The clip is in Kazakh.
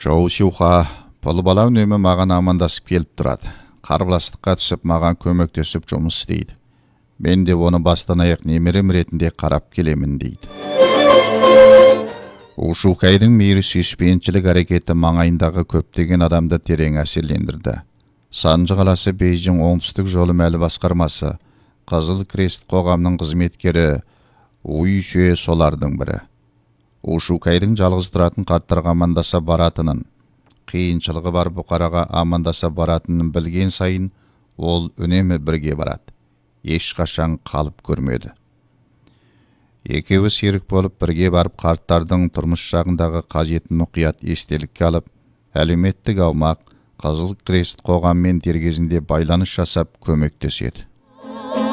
Жоусюха, бұл бала үнемі маған амандасып келіп тұрады. Қарбыластыққа түсіп, маған көмектесіп жұмыс істейді. Мен де оны бастан аяқ немерем ретінде қарап келемін дейді. Ушукайдың мейірі сүйіспеншілік әрекеті маңайындағы көптеген адамды терең әсерлендірді. Санжы қаласы Бейжің оңтүстік жолы мәлі басқармасы, Қызыл Крест қоғамның қызметкері Уй Шуе солардың бірі. Ушукайдың жалғыз тұратын қарттарға амандаса баратынын, қиыншылығы бар бұқараға амандаса баратынын білген сайын, ол үнемі бірге барады. Ешқашан қалып көрмеді. Екеуі серік болып бірге барып қарттардың тұрмыс жағындағы қажетін мұқият естелікке алып, әлеуметтік аумақ, Қызыл Крест қоғаммен дер кезінде байланыс жасап көмектеседі.